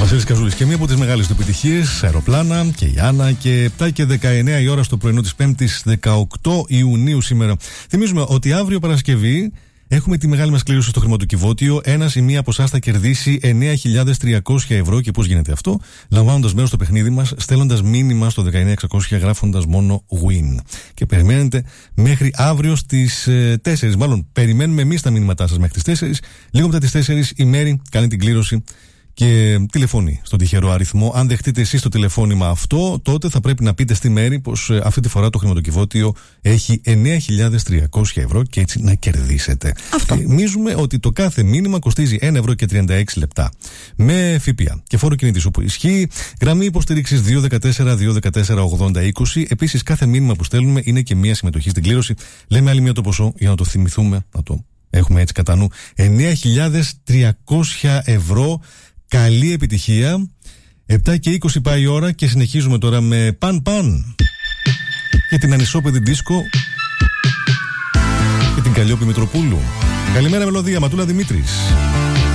Βασίλης Καζούλης. Και μία από τις μεγάλες του επιτυχίες, αεροπλάνα και η Άννα. Και 7 και 19 η ώρα στο πρωινό της 5ης 18 Ιουνίου σήμερα. Θυμίζουμε ότι αύριο Παρασκευή έχουμε τη μεγάλη μας κλήρωση στο χρηματοκιβώτιο. Ένας ή μία από εσάς θα κερδίσει 9.300 ευρώ. Και πώς γίνεται αυτό? Λαμβάνοντας μέρος στο παιχνίδι μας, στέλνοντας μήνυμα στο 19600 γράφοντας μόνο win. Και περιμένετε μέχρι αύριο στις 4. Μάλλον περιμένουμε εμείς τα μήνυματά σας μέχρι τις 4. Λίγο μετά τις 4 η Μέρη κάνει την κλήρωση και τηλεφωνεί στον τυχερό αριθμό. Αν δεχτείτε εσείς το τηλεφώνημα αυτό, τότε θα πρέπει να πείτε στη Μέρη πως αυτή τη φορά το χρηματοκιβώτιο έχει 9.300 ευρώ και έτσι να κερδίσετε. Θυμίζουμε ότι το κάθε μήνυμα κοστίζει 1 ευρώ και 36 λεπτά. Με ΦΠΑ και φόρο κινητής όπου ισχύει. Γραμμή υποστήριξης 214-214-80-20. Επίσης, κάθε μήνυμα που στέλνουμε είναι και μία συμμετοχή στην κλήρωση. Λέμε άλλη μία το ποσό για να το θυμηθούμε, να το έχουμε έτσι κατά νου. 9.300 ευρώ. Καλή επιτυχία. 7 και 20 πάει η ώρα και συνεχίζουμε τώρα με Παν Παν και την ανισόπεδη δίσκο και την Καλλιόπη Μητροπούλου. Καλημέρα μελωδία, Ματούλα Δημήτρης.